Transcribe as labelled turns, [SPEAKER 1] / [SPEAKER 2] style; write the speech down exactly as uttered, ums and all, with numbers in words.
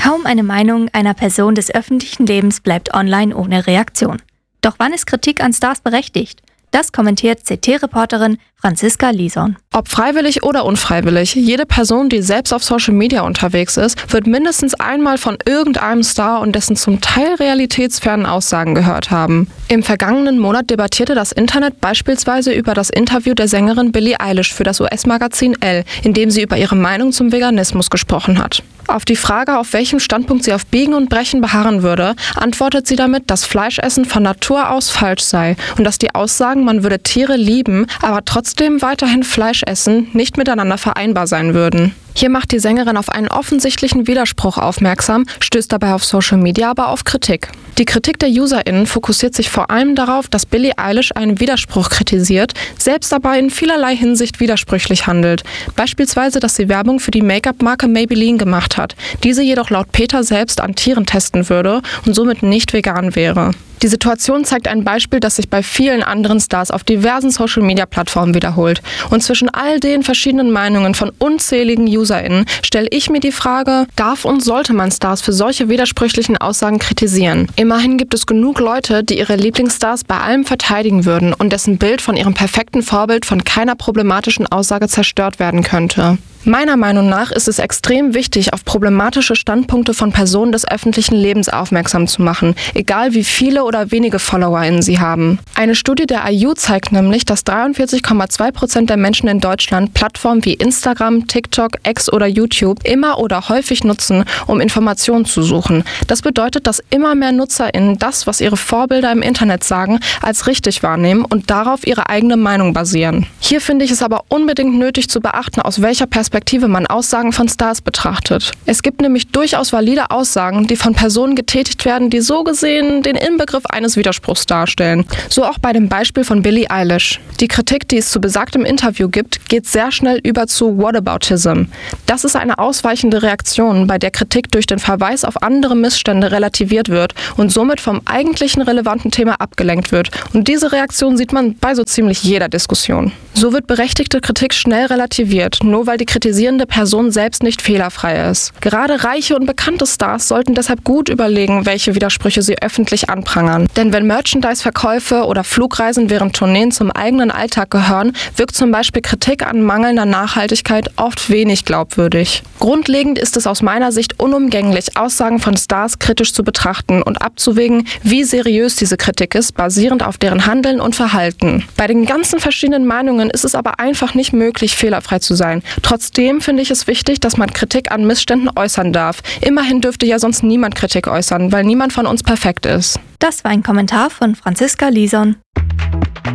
[SPEAKER 1] Kaum eine Meinung einer Person des öffentlichen Lebens bleibt online ohne Reaktion. Doch wann ist Kritik an Stars berechtigt? Das kommentiert C T-Reporterin Franziska Lison.
[SPEAKER 2] Ob freiwillig oder unfreiwillig, jede Person, die selbst auf Social Media unterwegs ist, wird mindestens einmal von irgendeinem Star und dessen zum Teil realitätsfernen Aussagen gehört haben. Im vergangenen Monat debattierte das Internet beispielsweise über das Interview der Sängerin Billie Eilish für das U S-Magazin Elle, in dem sie über ihre Meinung zum Veganismus gesprochen hat. Auf die Frage, auf welchem Standpunkt sie auf Biegen und Brechen beharren würde, antwortet sie damit, dass Fleischessen von Natur aus falsch sei und dass die Aussagen, man würde Tiere lieben, aber trotzdem weiterhin Fleisch essen, nicht miteinander vereinbar sein würden. Hier macht die Sängerin auf einen offensichtlichen Widerspruch aufmerksam, stößt dabei auf Social Media aber auf Kritik. Die Kritik der UserInnen fokussiert sich vor allem darauf, dass Billie Eilish einen Widerspruch kritisiert, selbst aber in vielerlei Hinsicht widersprüchlich handelt. Beispielsweise, dass sie Werbung für die Make-up-Marke Maybelline gemacht hat, diese jedoch laut Peter selbst an Tieren testen würde und somit nicht vegan wäre. Die Situation zeigt ein Beispiel, das sich bei vielen anderen Stars auf diversen Social-Media-Plattformen wiederholt. Und zwischen all den verschiedenen Meinungen von unzähligen UserInnen stelle ich mir die Frage, darf und sollte man Stars für solche widersprüchlichen Aussagen kritisieren? Immerhin gibt es genug Leute, die ihre Lieblingsstars bei allem verteidigen würden und dessen Bild von ihrem perfekten Vorbild von keiner problematischen Aussage zerstört werden könnte. Meiner Meinung nach ist es extrem wichtig, auf problematische Standpunkte von Personen des öffentlichen Lebens aufmerksam zu machen, egal wie viele oder wenige FollowerInnen sie haben. Eine Studie der I U zeigt nämlich, dass dreiundvierzig Komma zwei Prozent der Menschen in Deutschland Plattformen wie Instagram, TikTok, X oder YouTube immer oder häufig nutzen, um Informationen zu suchen. Das bedeutet, dass immer mehr NutzerInnen das, was ihre Vorbilder im Internet sagen, als richtig wahrnehmen und darauf ihre eigene Meinung basieren. Hier finde ich es aber unbedingt nötig zu beachten, aus welcher Perspektive man Aussagen von Stars betrachtet. Es gibt nämlich durchaus valide Aussagen, die von Personen getätigt werden, die so gesehen den Inbegriff eines Widerspruchs darstellen. So auch bei dem Beispiel von Billie Eilish. Die Kritik, die es zu besagtem Interview gibt, geht sehr schnell über zu Whataboutism. Das ist eine ausweichende Reaktion, bei der Kritik durch den Verweis auf andere Missstände relativiert wird und somit vom eigentlichen relevanten Thema abgelenkt wird. Und diese Reaktion sieht man bei so ziemlich jeder Diskussion. So wird berechtigte Kritik schnell relativiert, nur weil die kritisierende Person selbst nicht fehlerfrei ist. Gerade reiche und bekannte Stars sollten deshalb gut überlegen, welche Widersprüche sie öffentlich anprangern. Denn wenn Merchandise-Verkäufe oder Flugreisen während Tourneen zum eigenen Alltag gehören, wirkt zum Beispiel Kritik an mangelnder Nachhaltigkeit oft wenig glaubwürdig. Grundlegend ist es aus meiner Sicht unumgänglich, Aussagen von Stars kritisch zu betrachten und abzuwägen, wie seriös diese Kritik ist, basierend auf deren Handeln und Verhalten. Bei den ganzen verschiedenen Meinungen ist es aber einfach nicht möglich, fehlerfrei zu sein. Trotzdem finde ich es wichtig, dass man Kritik an Missständen äußern darf. Immerhin dürfte ja sonst niemand Kritik äußern, weil niemand von uns perfekt ist.
[SPEAKER 1] Das war ein Kommentar von Franziska Lison.